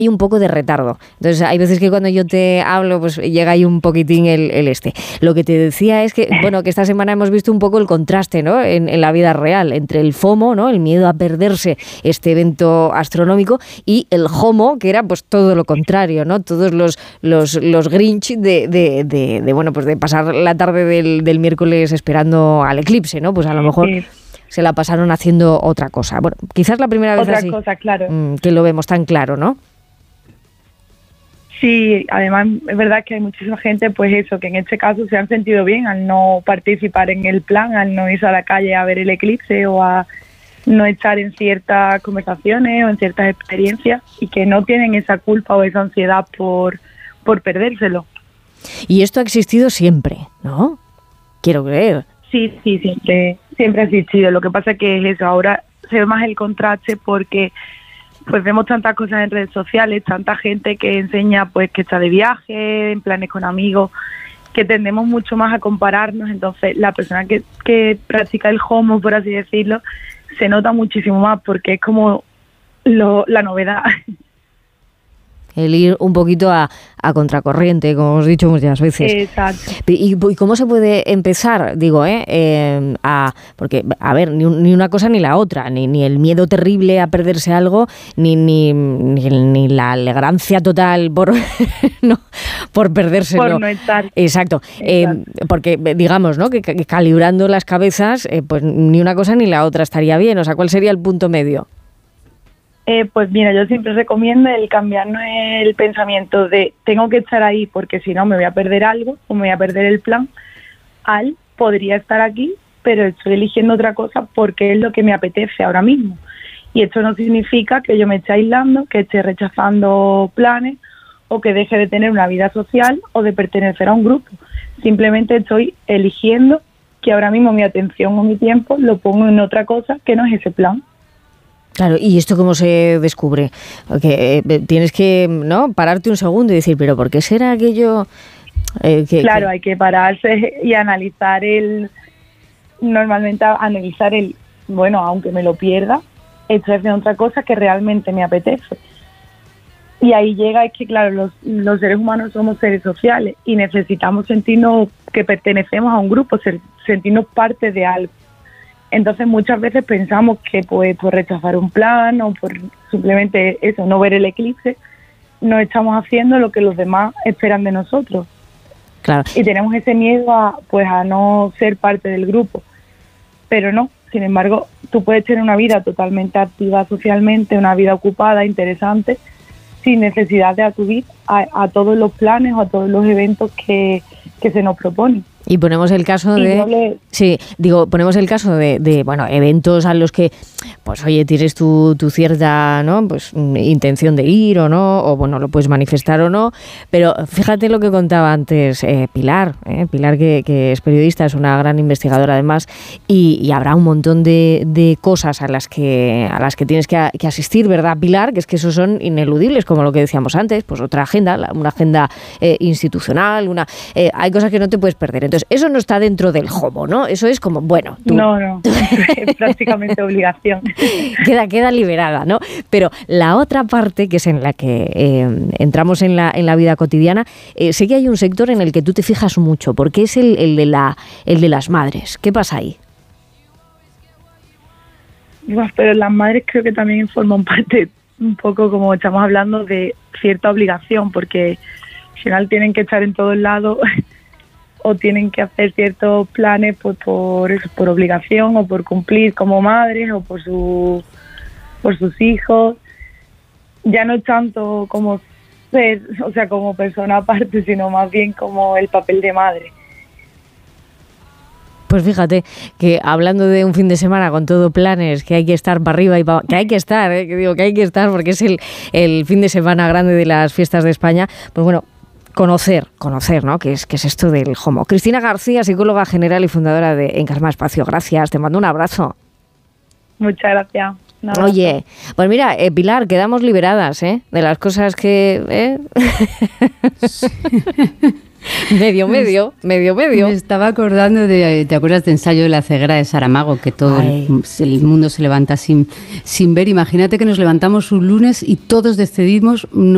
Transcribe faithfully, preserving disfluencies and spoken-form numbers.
y un poco de retardo. Entonces hay veces que cuando yo te hablo pues llega ahí un poquitín el, el este. Lo que te decía es que, bueno, que esta semana hemos visto un poco el contraste, ¿no? en, en la vida real entre el FOMO, ¿no? El miedo a perderse este evento astronómico, y el JOMO, que era pues todo lo contrario, ¿no? Todos los, los, los Grinch de, de, de, de, bueno, pues de pasar la tarde del, del miércoles esperando al eclipse, ¿no? Pues a lo mejor sí, se la pasaron haciendo otra cosa. Bueno, quizás la primera vez otra así, cosa, claro, que lo vemos tan claro, ¿no? Sí, además es verdad que hay muchísima gente, pues eso, que en este caso se han sentido bien al no participar en el plan, al no irse a la calle a ver el eclipse o a no estar en ciertas conversaciones o en ciertas experiencias, y que no tienen esa culpa o esa ansiedad por, por perdérselo. Y esto ha existido siempre, ¿no? Quiero creer. Sí, sí, siempre, siempre ha existido. Lo que pasa es que es eso, ahora se ve más el contraste porque pues vemos tantas cosas en redes sociales, tanta gente que enseña pues que está de viaje, en planes con amigos, que tendemos mucho más a compararnos. Entonces la persona que, que practica el JOMO, por así decirlo, se nota muchísimo más porque es como lo, la novedad. El ir un poquito a, a contracorriente, como hemos dicho muchas veces. Exacto. ¿Y, y cómo se puede empezar? Digo, ¿eh? eh a, porque, a ver, ni, un, ni una cosa ni la otra, ni, ni el miedo terrible a perderse algo, ni, ni, ni, ni la alegrancia total por, no, por perdérselo. Por no estar. Exacto. Exacto. Eh, porque, digamos, ¿no? Que, que calibrando las cabezas, eh, pues ni una cosa ni la otra estaría bien. O sea, ¿cuál sería el punto medio? Eh, pues mira, yo siempre recomiendo el cambiarnos el pensamiento de tengo que estar ahí porque si no me voy a perder algo o me voy a perder el plan, al podría estar aquí, pero estoy eligiendo otra cosa porque es lo que me apetece ahora mismo. Y esto no significa que yo me esté aislando, que esté rechazando planes o que deje de tener una vida social o de pertenecer a un grupo. Simplemente estoy eligiendo que ahora mismo mi atención o mi tiempo lo pongo en otra cosa que no es ese plan. Claro, ¿y esto cómo se descubre? Que eh, tienes que, ¿no?, pararte un segundo y decir, pero ¿por qué será aquello? Eh, que, claro, que... hay que pararse y analizar el, normalmente analizar el, bueno, aunque me lo pierda, estoy haciendo otra cosa que realmente me apetece. Y ahí llega, es que claro, los, los seres humanos somos seres sociales y necesitamos sentirnos que pertenecemos a un grupo, ser, sentirnos parte de algo. Entonces muchas veces pensamos que pues por rechazar un plan o por simplemente eso, no ver el eclipse, no estamos haciendo lo que los demás esperan de nosotros. Claro. Y tenemos ese miedo a pues a no ser parte del grupo. Pero no, sin embargo, tú puedes tener una vida totalmente activa socialmente, una vida ocupada, interesante, sin necesidad de acudir a, a todos los planes o a todos los eventos que, que se nos proponen. Y ponemos el caso de... Le... Sí, digo, ponemos el caso de, de, bueno, eventos a los que, pues, oye, tienes tu, tu cierta, ¿no?, pues, intención de ir o no, o, bueno, lo puedes manifestar o no, pero fíjate lo que contaba antes eh, Pilar, eh, Pilar que, que es periodista, es una gran investigadora además, y, y habrá un montón de, de cosas a las que a las que tienes que, que asistir, ¿verdad, Pilar? Que es que esos son ineludibles, como lo que decíamos antes, pues otra agenda, una agenda eh, institucional, una eh, hay cosas que no te puedes perder. Entonces, eso no está dentro del JOMO, ¿no? Eso es como, bueno... Tú, no, no, es prácticamente obligación. Queda, queda liberada, ¿no? Pero la otra parte, que es en la que eh, entramos en la, en la vida cotidiana, eh, sé que hay un sector en el que tú te fijas mucho, porque es el, el, de, la, el de las madres. ¿Qué pasa ahí? Bueno, pero las madres creo que también forman parte, un poco como estamos hablando, de cierta obligación, porque al final tienen que estar en todos lados... o tienen que hacer ciertos planes pues, por eso, por obligación o por cumplir como madres o por su por sus hijos. Ya no es tanto como ser, o sea, como persona aparte, sino más bien como el papel de madre. Pues fíjate que hablando de un fin de semana con todo planes, que hay que estar para arriba y para... que hay que estar, ¿eh? que digo que hay que estar porque es el, el fin de semana grande de las fiestas de España, pues bueno, Conocer, conocer, ¿no? ¿Qué es, qué es esto del JOMO? Cristina García, psicóloga general y fundadora de Encarma Espacio. Gracias, te mando un abrazo. Muchas gracias. Nada. Oye, pues mira, eh, Pilar, quedamos liberadas, ¿eh? De las cosas que... ¿eh? Sí. Medio, medio, medio, medio. Me estaba acordando de, ¿te acuerdas del ensayo de la ceguera de Saramago? Que todo el, el mundo se levanta sin, sin ver. Imagínate que nos levantamos un lunes y todos decidimos no